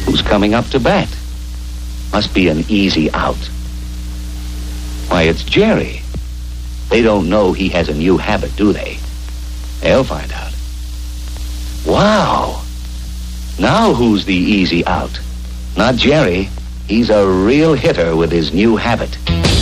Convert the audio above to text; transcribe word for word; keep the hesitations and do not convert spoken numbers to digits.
Who's coming up to bat? Must be an easy out. Why, it's Jerry. They don't know he has a new habit, do they? They'll find out. Wow. Now who's the easy out? Not Jerry. He's a real hitter with his new habit.